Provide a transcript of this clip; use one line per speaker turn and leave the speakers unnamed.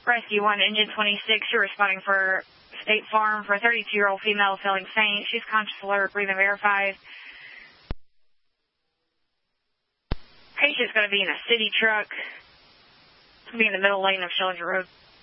Rescue 1, Engine 26, you're responding for State Farm for a 32-year-old female feeling faint. She's conscious, alert, breathing verified. Patient's going to be in a city truck. It's going to be in the middle lane of Schillinger Road.